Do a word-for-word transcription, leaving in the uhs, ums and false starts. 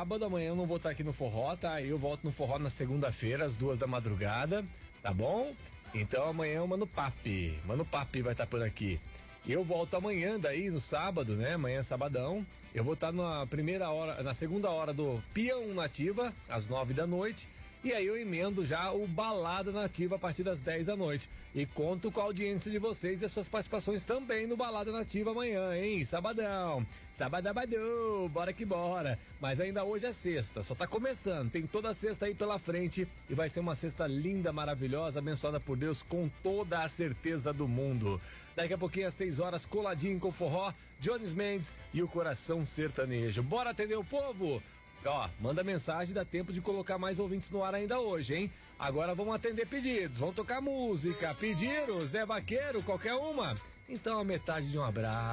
sábado, amanhã eu não vou estar aqui no forró, tá? Eu volto no forró na segunda-feira, às duas da madrugada, tá bom? Então amanhã o Mano Papi, Mano Papi vai estar por aqui. Eu volto amanhã daí, no sábado, né? Amanhã é sabadão. Eu vou estar na primeira hora, na segunda hora do Peão Nativa, às nove da noite. E aí eu emendo já o Balada Nativa a partir das dez da noite. E conto com a audiência de vocês e as suas participações também no Balada Nativa amanhã, hein? Sabadão. Sabadabadão. Bora que bora. Mas ainda hoje é sexta, só tá começando. Tem toda a sexta aí pela frente. E vai ser uma sexta linda, maravilhosa, abençoada por Deus com toda a certeza do mundo. Daqui a pouquinho às seis horas, coladinho com forró, Jones Mendes e o Coração Sertanejo. Bora atender o povo? Ó, manda mensagem, dá tempo de colocar mais ouvintes no ar ainda hoje, hein? Agora vamos atender pedidos, vamos tocar música. Pediram, Zé Vaqueiro, qualquer uma? Então a metade de um abraço.